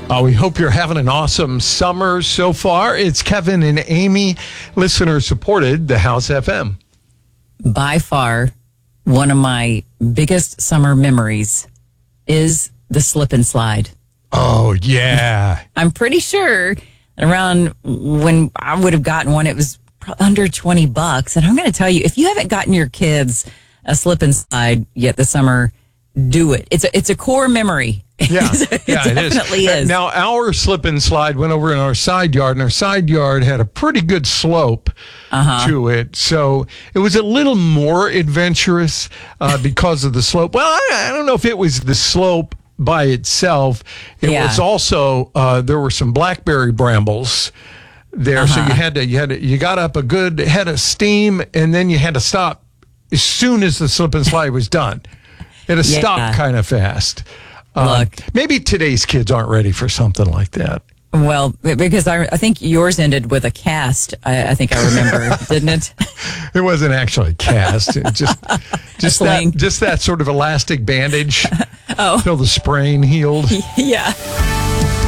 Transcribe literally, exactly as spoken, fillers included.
Uh, we hope you're having an awesome summer so far. It's Kevin and Amy, listener supported, the House F M. By far, one of my biggest summer memories is the slip and slide. Oh, yeah. I'm pretty sure around when I would have gotten one, it was under twenty bucks. And I'm going to tell you, if you haven't gotten your kids a slip and slide yet this summer, do it. It's a, it's a core memory. Yeah, it yeah, definitely it is. is. Now, our slip and slide went over in our side yard, and our side yard had a pretty good slope uh-huh. to it. So it was a little more adventurous uh, because of the slope. Well, I, I don't know if it was the slope by itself. It yeah. was also, uh, there were some blackberry brambles there. Uh-huh. So you had to, you had to, you got up a good head of steam, and then you had to stop as soon as the slip and slide was done. It had to yeah. stop kind of fast. Uh, Look, maybe today's kids aren't ready for something like that. Well, because I, I think yours ended with a cast. I, I think I remember, didn't it? It wasn't actually cast. It just, just that, just that sort of elastic bandage oh. until the sprain healed. Yeah.